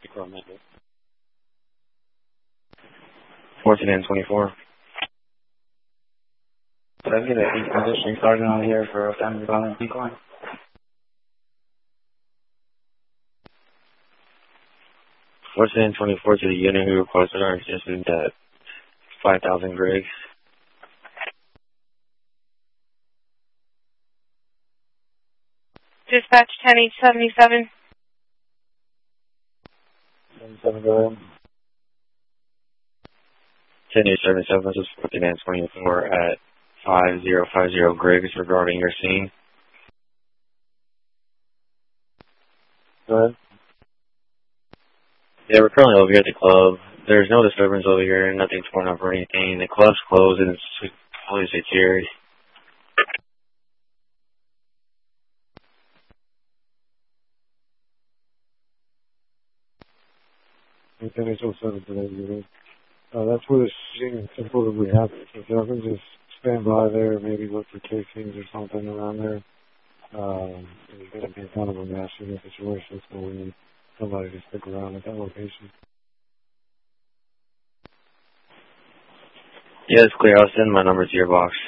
14 and 24. Could I get an 8 position starting on here for a family violence decline? 14 and 24 to the unit who requested our assistance at 5,000 Griggs. Dispatch 10877. 77, go ahead. 10877, this is 14 and 24 at 5050 Griggs regarding your scene. Go ahead. Yeah, we're currently over here at the club. There's no disturbance over here, nothing's torn up or anything. The club's closed and it's fully secured. That's where the scene supposedly happened. So if y'all can just stand by there, maybe look for casings or something around there. It's going to be kind of a mess in the situation, so we need somebody to stick around at that location. Yeah, it's clear. I'll send my number to your box.